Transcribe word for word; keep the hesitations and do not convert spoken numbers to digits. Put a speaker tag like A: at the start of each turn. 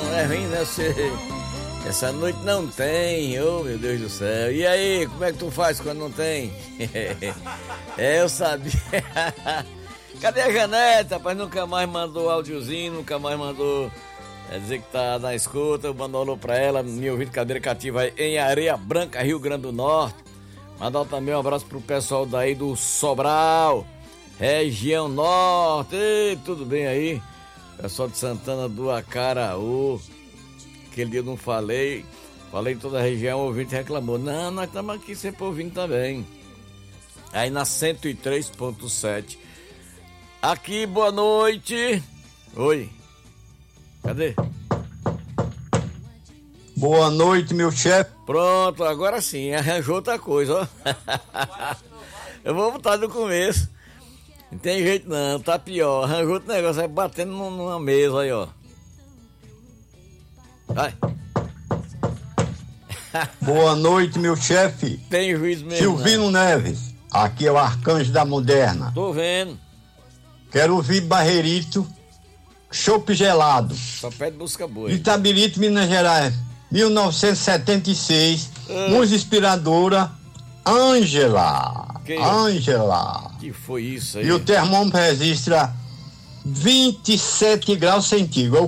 A: não é ruim, né? Você... Essa noite não tem, oh meu Deus do céu. E aí, como é que tu faz quando não tem? É, eu sabia. Cadê a Janete, rapaz? Nunca mais mandou áudiozinho, nunca mais mandou é, dizer que tá na escuta. Eu mando um alô pra ela, me ouvindo cadeira cativa aí em Areia Branca, Rio Grande do Norte. Mandar também um abraço pro pessoal daí do Sobral, região norte. Ei, tudo bem aí? Pessoal de Santana do Acaraú. Aquele dia eu não falei, falei em toda a região, o ouvinte reclamou. Não, nós estamos aqui sempre ouvindo também. Aí na cento e três ponto sete. Aqui, boa noite. Oi. Cadê?
B: Boa noite, meu chefe.
A: Pronto, agora sim, arranjou outra coisa, ó. Eu vou botar do começo. Não tem jeito não, tá pior. Arranjou outro negócio, vai batendo numa mesa aí, ó. Vai.
B: Boa noite, meu chefe.
A: Tem juiz mesmo.
B: Silvino
A: né?
B: Neves. Aqui é o Arcanjo da Moderna.
A: Tô vendo.
B: Quero ouvir Barreirito, chopp gelado.
A: Só pede busca boa.
B: Itabirito, Minas Gerais, mil novecentos e setenta e seis. Ah. Música inspiradora, Ângela.
A: Que?
B: Ângela.
A: Que foi isso aí?
B: E o termômetro registra vinte e sete graus centígrados.